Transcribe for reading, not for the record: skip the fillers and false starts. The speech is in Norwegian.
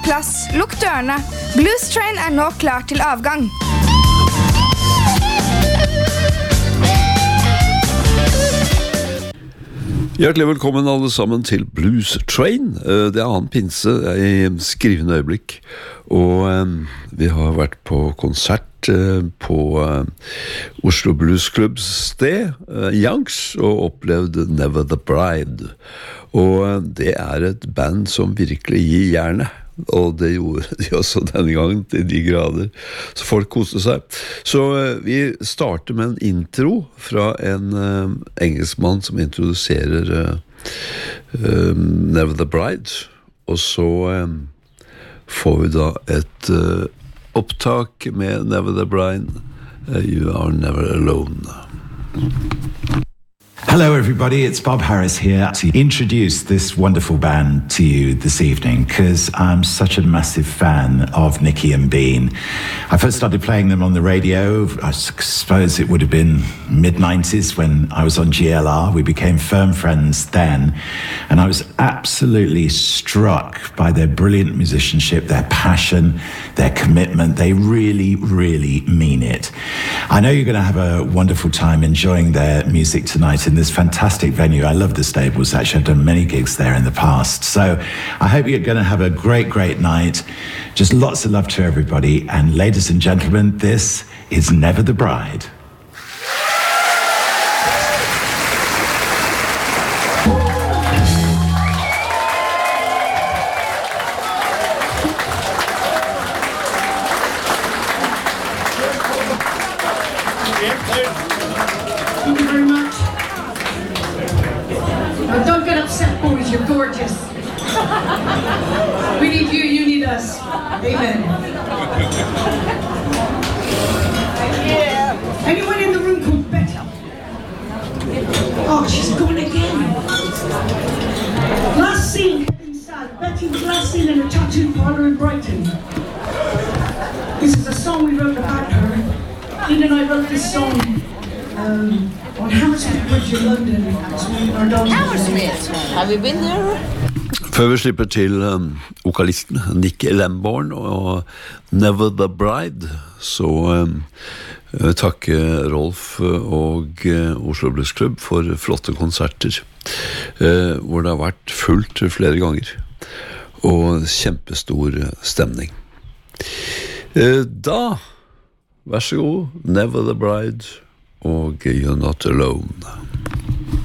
plass, lukk dørene. Blues Train nå klar til avgang. Hjertelig velkommen alle sammen til Blues Train. Det han pinse I skrivende øyeblikk. Og vi har vært på konsert på Oslo Blues Clubs sted, Youngs, og opplevd Never the Bride. Og det et band som virkelig gir jernet. Og det gjorde de også denne gangen til de grader. Så folk koste seg. Så vi starter med en intro fra en engelskmann som introduserer Never the Bride. Og så får vi da et opptak med Never the Bride. You are never alone. Hello everybody, it's Bob Harris here to introduce this wonderful band to you this evening because I'm such a massive fan of Nicky and Bean. I first started playing them on the radio, I suppose it would have been mid-90s when I was on GLR. We became firm friends then and I was absolutely struck by their brilliant musicianship, their passion, their commitment. They really, really mean it. I know you're going to have a wonderful time enjoying their music tonight in this fantastic venue. I love the Stables. Actually, I've done many gigs there in the past. So I hope you're going to have a great, great night. Just lots of love to everybody. And ladies and gentlemen, this is Never the Bride. Thank you very much. Don't get upset, boys, you're gorgeous. We need you, you need us. Amen. Yeah. Anyone in the room called Betty? Oh, she's gone again. Last scene inside. Betty was last seen in a tattoo parlor in Brighton. This is a song we wrote about her. Ian and I wrote this song on Hammersmith Bridge in London. Hammersmith? Have you been there? Før vi slipper til vokalisten Nick Lemborn og Never the Bride, så takke Rolf og Oslo Blues Club for flotte konserter, hvor det har vært fullt flere ganger, og kjempestor stemning. Da, vær så god, Never the Bride og You're Not Alone.